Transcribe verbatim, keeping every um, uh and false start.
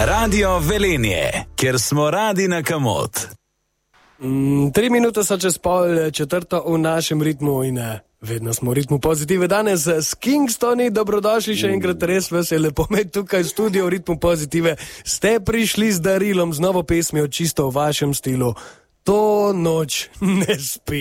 Radio Velenje, kjer smo radi na kamot. Mm, tri minute so čez pol četrto v našem ritmu in ne, vedno smo v ritmu pozitive. Danes s Kingstoni, dobrodošli še enkrat, res vas je lepo imeti tukaj v studiu v ritmu pozitive. Ste prišli z darilom, z novo pesmijo, čisto v vašem stilu. To noč ne spi.